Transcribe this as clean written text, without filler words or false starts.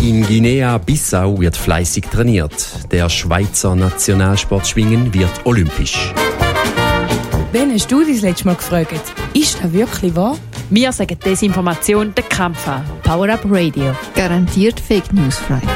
In Guinea-Bissau wird fleissig trainiert. Der Schweizer Nationalsportschwingen wird olympisch. Wen hast du das letzte Mal gefragt? Ist das wirklich wahr? Wir sagen Desinformation den Kampf an. Power Up Radio. Garantiert Fake News frei.